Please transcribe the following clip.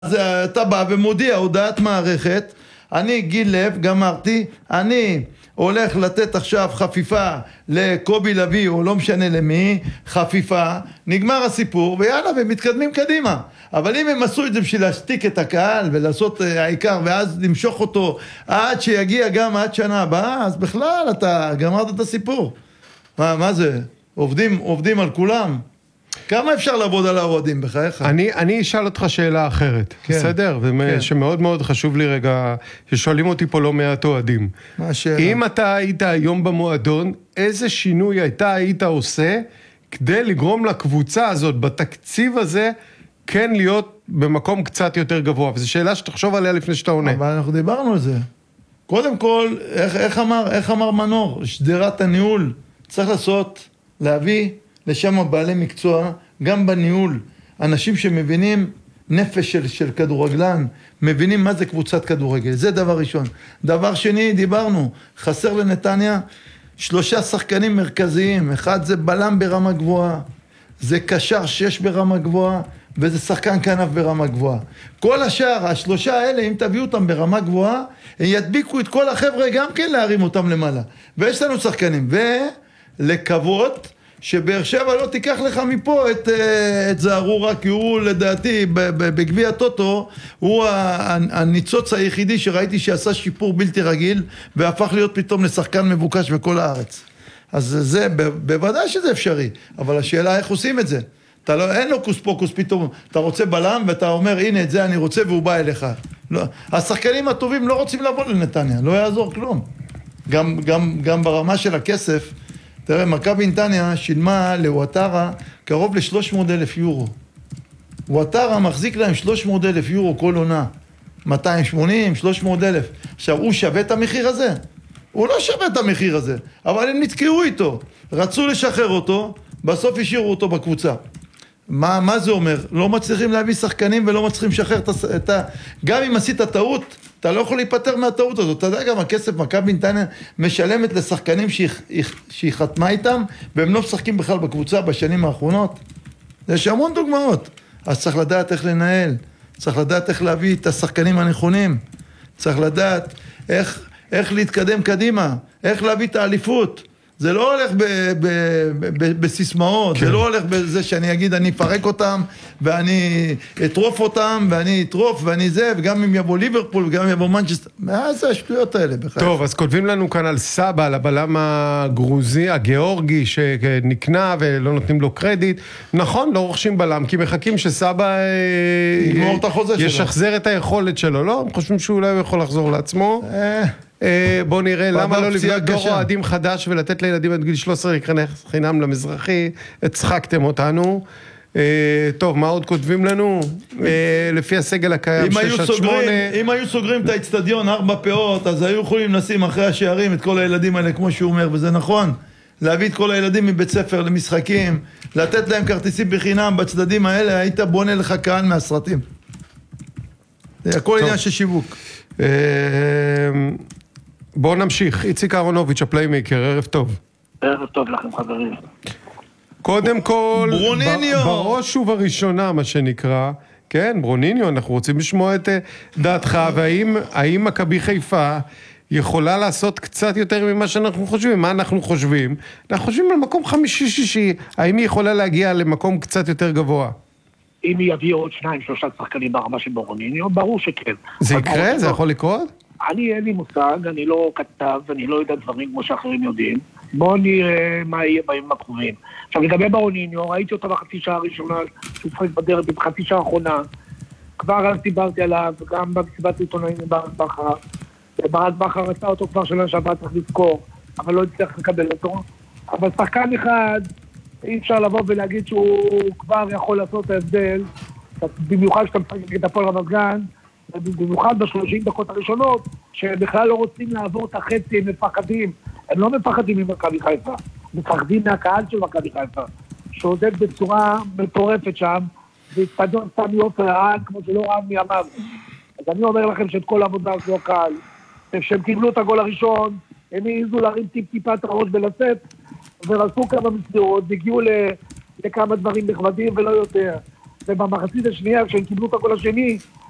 אז אתה בא ומודיע הודעת מערכת, אני גיל לב, גמרתי, אני הולך לתת עכשיו חפיפה לקובי לוי או לא משנה למי, חפיפה, נגמר הסיפור ויאללה ומתקדמים קדימה. אבל אם הם עשו את זה בשביל להשתיק את הקהל ולעשות העיקר ואז למשוך אותו עד שיגיע גם עד שנה הבאה, אז בכלל אתה גמרת את הסיפור. מה זה? עובדים על כולם? כמה אפשר לעבוד על האוהדים בחייך? אני אשאל אותך שאלה אחרת, כן, בסדר? כן. שמאוד מאוד חשוב לי רגע, ששואלים אותי פה לא מעט אוהדים. מה השאלה? אם אתה היית היום במועדון, איזה שינוי היית עושה כדי לגרום לקבוצה הזאת, בתקציב הזה, כן להיות במקום קצת יותר גבוה? וזו שאלה שתחשוב עליה לפני שאתה עונה. אבל אנחנו דיברנו על זה. קודם כל, איך אמר מנור? שדרת הניהול צריך להביא לשם בעלי מקצוע, גם בניהול, אנשים שמבינים נפש של כדורגלן, מבינים מה זה קבוצת כדורגל, זה דבר ראשון. דבר שני, דיברנו, חסר לנתניה 3 שחקנים מרכזיים, אחד זה בלם ברמה גבוהה, זה קשר 6 ברמה גבוהה, וזה שחקן כנף ברמה גבוהה. כל השאר, 3 האלה, אם תביאו אותם ברמה גבוהה, הם ידביקו את כל החבר'ה גם כן להרים אותם למעלה. ויש לנו שחקנים, ולקוות שבאר שבע לא תיקח לך מפה את זערורה, כי הוא לדעתי בגביע הטוטו, הוא הניצוץ היחידי שראיתי שעשה שיפור בלתי רגיל, והפך להיות פתאום לשחקן מבוקש בכל הארץ. אז זה, בוודאי שזה אפשרי, אבל השאלה איך עושים את זה. אין לו קוס פוקוס פתאום, אתה רוצה בלם ואתה אומר הנה את זה אני רוצה והוא בא אליך. לא, השחקנים הטובים לא רוצים לבוא לנתניה, לא יעזור כלום. גם ברמה של הכסף, תראה, מכבי נתניה שילמה לוואטרה קרוב ל-300,000 יורו. וואטרה מחזיק להם 300,000 יורו כל עונה. 280, 300,000. עכשיו, הוא שווה את המחיר הזה? הוא לא שווה את המחיר הזה, אבל הם נתקעו איתו. רצו לשחרר אותו, בסוף השאירו אותו בקבוצה. מה זה אומר? לא מצליחים להביא שחקנים ולא מצליחים לשחרר גם אם עשית טעות, אתה לא יכול להיפטר מהטעות הזאת. אתה יודע גם הכסף, מכבי נתניה משלמת לשחקנים שהיא חתמה איתם, והם לא משחקים בכלל בקבוצה בשנים האחרונות. יש המון דוגמאות. אז צריך לדעת איך לנהל, צריך לדעת איך להביא את השחקנים הנכונים, צריך לדעת איך להתקדם קדימה, איך להביא את האליפות. זה לא הולך בסיסמאות, זה לא הולך בזה שאני אגיד אני אפרק אותם ואני אטרוף אותם ואני אטרוף ואני זה, וגם אם יבוא ליברפול וגם אם יבוא מנצ'סטר, מה זה השטויות האלה בכלל? טוב, אז כותבים לנו כאן על סבא, על הבלם הגרוזי, הגיאורגי שנקנה ולא נותנים לו קרדיט. נכון, לא רוכשים בלם, כי מחכים שסבא יגמור את החוזה שלו. ישחזר את היכולת שלו, לא? הם חושבים שאולי הוא יכול לחזור לעצמו. בוא נראה, למה לא לבנות דור אוהדים חדש ולתת לילדים עד גיל 13 להיכנס חינם למזרחי? הצחקתם אותנו. טוב, מה עוד כותבים לנו? לפי הסגל הקיים 6-8. אם היו סוגרים את האצטדיון 4 פאות, אז היו יכולים לשים אחרי השערים את כל הילדים האלה, כמו שהוא אומר, וזה נכון. להביא את כל הילדים מבית ספר למשחקים, לתת להם כרטיסים בחינם בצדדים האלה, היית בונה לך קהל מהסרטים. זה הכל עניין של שיווק. בואו נמשיך. איציק אהרונוביץ', הפליימקר, ערב טוב. ערב טוב לכם חברים. קודם כל, ברוניניו. בראש ובראשונה מה שנקרא, כן, ברוניניו, אנחנו רוצים לשמוע את דעתך, והאם מכבי חיפה יכולה לעשות קצת יותר ממה שאנחנו חושבים? מה אנחנו חושבים? אנחנו חושבים על מקום 5-6, האם היא יכולה להגיע למקום קצת יותר גבוה? אם היא יביא עוד 2-3 שחקנים ברמה של ברוניניו, ברור שכן. זה יקרה? זה יכול לקרות? אין לי מושג, אני לא כתב, אני לא יודע דברים כמו שאחרים יודעים. בואו נראה מה יהיה בימים הקרובים. עכשיו, לגבי ברוניניו, ראיתי אותו בחצי שעה הראשונה, שהוא פרק בדרך בחצי שעה האחרונה. כבר אז דיברתי עליו, גם במסיבת עיתונאים ברק בכר. ברק בכר רצה אותו כבר שנה שעברה, צריך לזכור, אבל לא הצליח לקבל אותו. אבל שחקן אחד, אי אפשר לבוא ולהגיד שהוא כבר יכול לעשות את ההבדל, במיוחד שאתה משחק את הפועל רמת גן, במיוחד ב30 דקות הראשונות, שבכלל לא רוצים לעבור את החצי, הם מפחדים. הם לא מפחדים ממכבי חיפה, מפחדים מהקהל של מכבי חיפה, שעודד בצורה מטורפת שם, והצטדיון סמי עופר רעד כמו שלא רעד מימיו. אז אני אומר לכם שאת כל העבודה הזו קל, כשהם קיבלו את הגול הראשון, הם העיזו להרים טיפ-טיפה את הראש ולצאת, ורצו כמה מסגרות, והגיעו לכמה דברים נכבדים ולא יותר. ובמחצית השנייה, כשהם קיבלו את הגול השני,